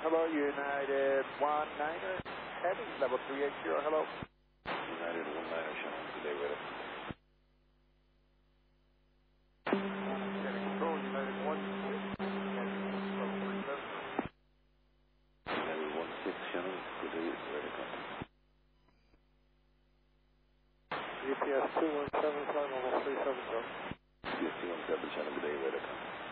hello, United 19er, heading level 380, hello. United 19er, Shannon, good day, ready. Control, United 16, heading level 370. United 16, Shannon, good day, ready, come. UPS 217, flight level 370. UPS 217, Shannon, good day, ready, come.